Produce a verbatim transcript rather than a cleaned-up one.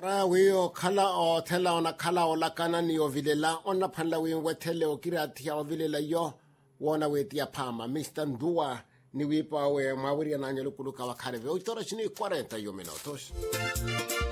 Ra weo kala o tela ona kala o lakana ni o vilela ona panla wingwe tele o kiratia o vilela yo wona wetia pama Mister Ndua ni wipa we mawiri na nyelo kuluka wakare ve oitora chini cuarenta yo minutos.